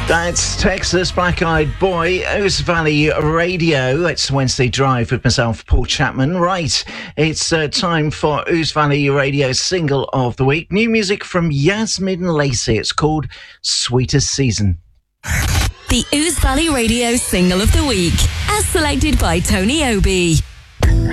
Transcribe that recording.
That's Texas Black Eyed Boy, Ouse Valley Radio. It's Wednesday Drive with myself, Paul Chapman. Right, it's time for Ouse Valley Radio Single of the Week. New music from Yasmin Lacey. It's called Sweetest Season. The Ouse Valley Radio Single of the Week, as selected by Tony Obi.